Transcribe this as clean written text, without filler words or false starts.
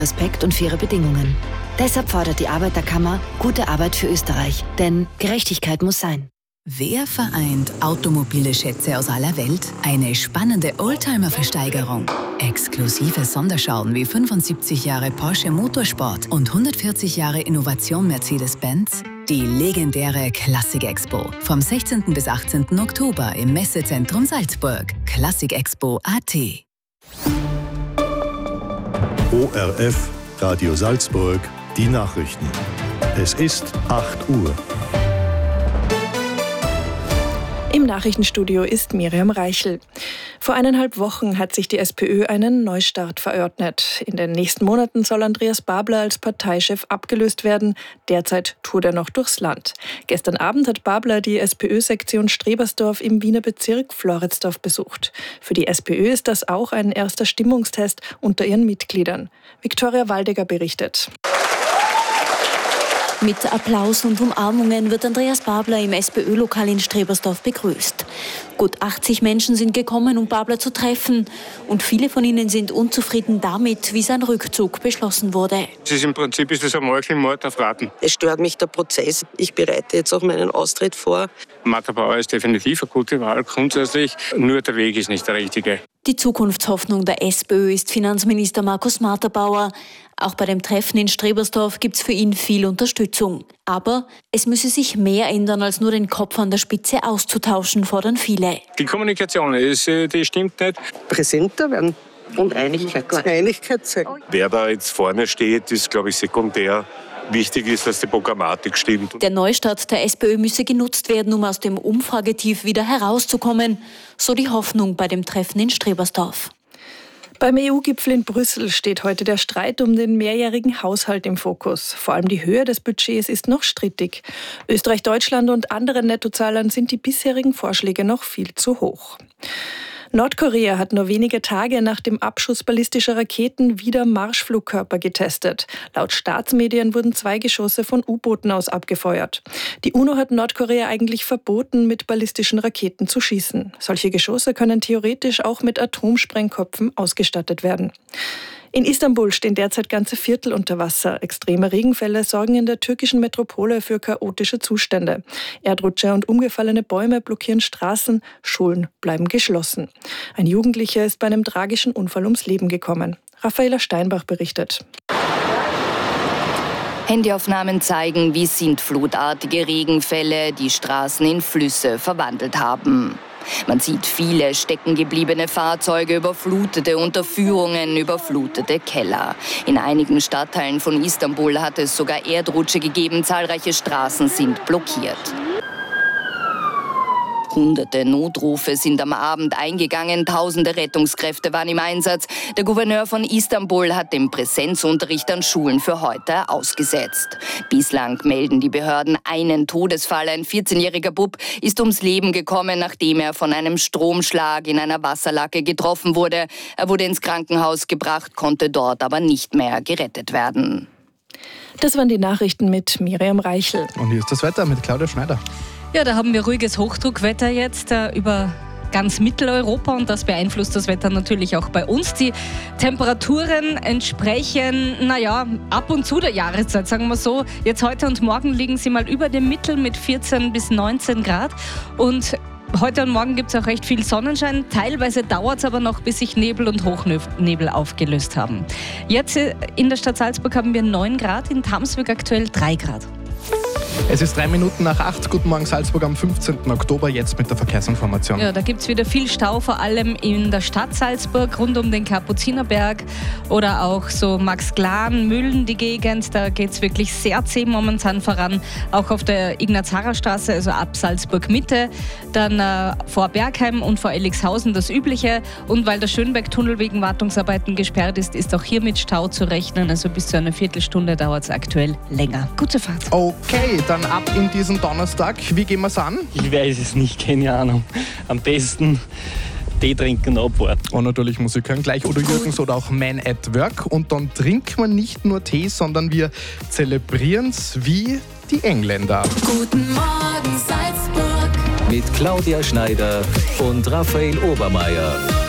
Respekt und faire Bedingungen. Deshalb fordert die Arbeiterkammer gute Arbeit für Österreich. Denn Gerechtigkeit muss sein. Wer vereint automobile Schätze aus aller Welt? Eine spannende Oldtimer-Versteigerung. Exklusive Sonderschauen wie 75 Jahre Porsche Motorsport und 140 Jahre Innovation Mercedes-Benz? Die legendäre Klassik-Expo. Vom 16. bis 18. Oktober im Messezentrum Salzburg. Klassikexpo.at. ORF Radio Salzburg, die Nachrichten. Es ist 8 Uhr. Im Nachrichtenstudio ist Miriam Reichel. Vor 1,5 Wochen hat sich die SPÖ einen Neustart verordnet. In den nächsten Monaten soll Andreas Babler als Parteichef abgelöst werden. Derzeit tourt er noch durchs Land. Gestern Abend hat Babler die SPÖ-Sektion Strebersdorf im Wiener Bezirk Floridsdorf besucht. Für die SPÖ ist das auch ein erster Stimmungstest unter ihren Mitgliedern. Viktoria Waldecker berichtet. Mit Applaus und Umarmungen wird Andreas Babler im SPÖ-Lokal in Strebersdorf begrüßt. Gut 80 Menschen sind gekommen, um Babler zu treffen. Und viele von ihnen sind unzufrieden damit, wie sein Rückzug beschlossen wurde. Im Prinzip ist das ein Mord auf Raten. Es stört mich der Prozess. Ich bereite jetzt auch meinen Austritt vor. Martha Bauer ist definitiv eine gute Wahl, grundsätzlich. Nur der Weg ist nicht der richtige. Die Zukunftshoffnung der SPÖ ist Finanzminister Markus Marter-Bauer. Auch bei dem Treffen in Strebersdorf gibt es für ihn viel Unterstützung. Aber es müsse sich mehr ändern, als nur den Kopf an der Spitze auszutauschen, fordern viele. Die Kommunikation, die stimmt nicht. Präsenter werden und Einigkeit zeigen. Wer da jetzt vorne steht, ist, glaube ich, sekundär. Wichtig ist, dass die Programmatik stimmt. Der Neustart der SPÖ müsse genutzt werden, um aus dem Umfragetief wieder herauszukommen. So die Hoffnung bei dem Treffen in Strebersdorf. Beim EU-Gipfel in Brüssel steht heute der Streit um den mehrjährigen Haushalt im Fokus. Vor allem die Höhe des Budgets ist noch strittig. Österreich, Deutschland und anderen Nettozahlern sind die bisherigen Vorschläge noch viel zu hoch. Nordkorea hat nur wenige Tage nach dem Abschuss ballistischer Raketen wieder Marschflugkörper getestet. Laut Staatsmedien wurden 2 Geschosse von U-Booten aus abgefeuert. Die UNO hat Nordkorea eigentlich verboten, mit ballistischen Raketen zu schießen. Solche Geschosse können theoretisch auch mit Atomsprengköpfen ausgestattet werden. In Istanbul stehen derzeit ganze Viertel unter Wasser. Extreme Regenfälle sorgen in der türkischen Metropole für chaotische Zustände. Erdrutsche und umgefallene Bäume blockieren Straßen, Schulen bleiben geschlossen. Ein Jugendlicher ist bei einem tragischen Unfall ums Leben gekommen. Raffaela Steinbach berichtet. Handyaufnahmen zeigen, wie sintflutartige Regenfälle die Straßen in Flüsse verwandelt haben. Man sieht viele steckengebliebene Fahrzeuge, überflutete Unterführungen, überflutete Keller. In einigen Stadtteilen von Istanbul hat es sogar Erdrutsche gegeben, zahlreiche Straßen sind blockiert. Hunderte Notrufe sind am Abend eingegangen, tausende Rettungskräfte waren im Einsatz. Der Gouverneur von Istanbul hat den Präsenzunterricht an Schulen für heute ausgesetzt. Bislang melden die Behörden einen Todesfall. Ein 14-jähriger Bub ist ums Leben gekommen, nachdem er von einem Stromschlag in einer Wasserlake getroffen wurde. Er wurde ins Krankenhaus gebracht, konnte dort aber nicht mehr gerettet werden. Das waren die Nachrichten mit Miriam Reichel. Und hier ist das Wetter mit Claudia Schneider. Ja, da haben wir ruhiges Hochdruckwetter jetzt über ganz Mitteleuropa und das beeinflusst das Wetter natürlich auch bei uns. Die Temperaturen entsprechen, ab und zu der Jahreszeit, sagen wir so. Jetzt heute und morgen liegen sie mal über dem Mittel mit 14 bis 19 Grad und heute und morgen gibt es auch recht viel Sonnenschein. Teilweise dauert es aber noch, bis sich Nebel und Hochnebel aufgelöst haben. Jetzt in der Stadt Salzburg haben wir 9 Grad, in Tamsweg aktuell 3 Grad. Es ist 8:03. Guten Morgen Salzburg am 15. Oktober, jetzt mit der Verkehrsinformation. Ja, da gibt es wieder viel Stau, vor allem in der Stadt Salzburg, rund um den Kapuzinerberg oder auch so Max-Glan, Mühlen, die Gegend. Da geht es wirklich sehr zäh momentan voran. Auch auf der Ignaz-Harrer-Straße, also ab Salzburg-Mitte, dann vor Bergheim und vor Elixhausen das Übliche. Und weil der Schönberg-Tunnel wegen Wartungsarbeiten gesperrt ist, ist auch hier mit Stau zu rechnen. Also bis zu einer Viertelstunde dauert es aktuell länger. Gute Fahrt. Okay, dann ab in diesen Donnerstag. Wie gehen wir es an? Ich weiß es nicht, keine Ahnung. Am besten Tee trinken, abwarten. Und natürlich Musik hören, gleich Udo Jürgens oder auch Man at Work. Und dann trinken wir nicht nur Tee, sondern wir zelebrieren es wie die Engländer. Guten Morgen Salzburg. Mit Claudia Schneider und Raphael Obermeier.